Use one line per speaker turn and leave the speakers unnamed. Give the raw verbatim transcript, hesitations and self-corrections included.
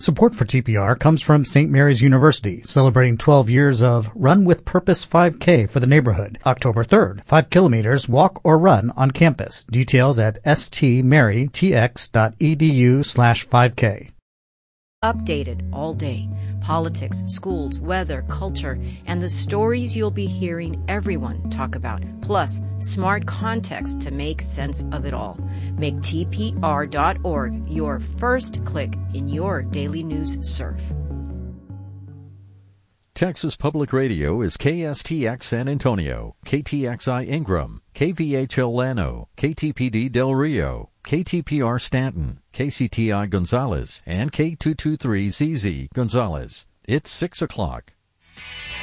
Support for T P R comes from Saint Mary's University, celebrating twelve years of Run with Purpose five K for the neighborhood. October third, five kilometers, walk or run on campus. Details at stmarytx.edu slash 5K.
Updated all day. Politics, schools, weather, culture, and the stories you'll be hearing everyone talk about. Plus, smart context to make sense of it all. Make T P R dot org your first click in your daily news surf.
Texas Public Radio is K S T X San Antonio, K T X I Ingram, K V H L Llano, K T P D Del Rio, K T P R Stanton, K C T I Gonzales, and K two twenty-three Z Z Gonzales. It's six o'clock.